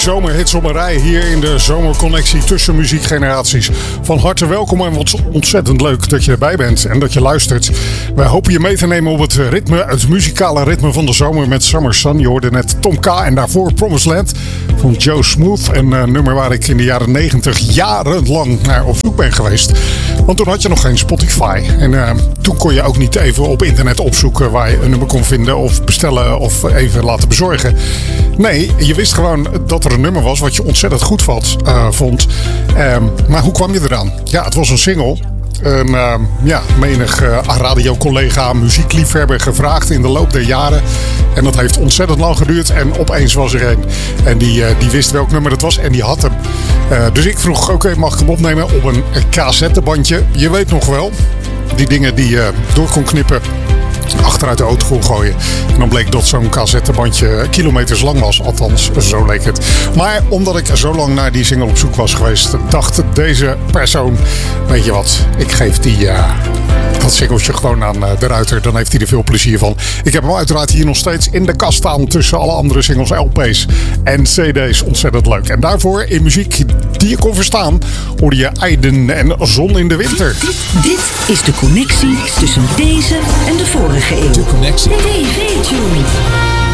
zomerhits op een rij hier in de zomerconnectie tussen muziekgeneraties. Van harte welkom en wat ontzettend leuk dat je erbij bent en dat je luistert. Wij hopen je mee te nemen op het ritme, het muzikale ritme van de zomer met Summer Sun. Je hoorde net Tom K. en daarvoor Promised Land van Joe Smooth. Een nummer waar ik in de jaren 90 jarenlang naar op zoek ben geweest. Want toen had je nog geen Spotify. En toen kon je ook niet even op internet opzoeken waar je een nummer kon vinden of bestellen of even laten bezorgen. Nee, je wist gewoon dat er een nummer was wat je ontzettend goed vond. Maar hoe kwam je eraan? Ja, het was een single. Menig radiocollega, muziekliefhebber gevraagd in de loop der jaren. En dat heeft ontzettend lang geduurd. En opeens was er een. En die wist welk nummer het was en die had hem. Dus ik vroeg, oké, mag ik hem opnemen op een cassettebandje? Je weet nog wel, die dingen die je door kon knippen, achteruit de auto kon gooien. En dan bleek dat zo'n cassettebandje kilometers lang was. Althans, zo leek het. Maar omdat ik zo lang naar die single op zoek was geweest, dacht deze persoon, weet je wat, ik geef dat singeltje gewoon aan de ruiter. Dan heeft hij er veel plezier van. Ik heb hem uiteraard hier nog steeds in de kast staan tussen alle andere singles, LP's en CD's. Ontzettend leuk. En daarvoor in muziek die je kon verstaan, hoorde je Eiden en Zon in de Winter. Dit is de connectie tussen deze en de vorige eeuw. De connectie. TV-tune.